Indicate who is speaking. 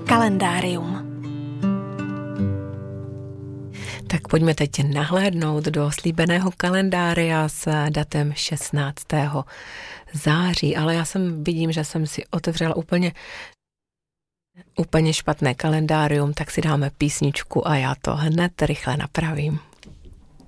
Speaker 1: Kalendárium.
Speaker 2: Tak pojďme teď nahlédnout do slíbeného kalendária s datem 16. září, ale já vidím, že jsem si otevřela úplně špatné kalendárium, tak si dáme písničku a já to hned rychle napravím.